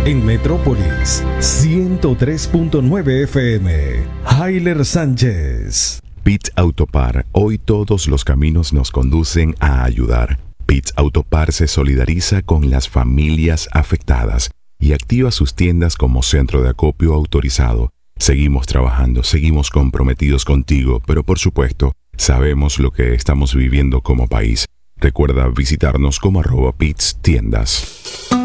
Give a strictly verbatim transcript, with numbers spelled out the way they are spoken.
En Metrópolis, ciento tres punto nueve F M. Hayler Sánchez. Pitts Autopar. Hoy todos los caminos nos conducen a ayudar. Pitts Autopar se solidariza con las familias afectadas y activa sus tiendas como centro de acopio autorizado. Seguimos trabajando, seguimos comprometidos contigo, pero por supuesto, sabemos lo que estamos viviendo como país. Recuerda visitarnos como arroba Pitts Tiendas.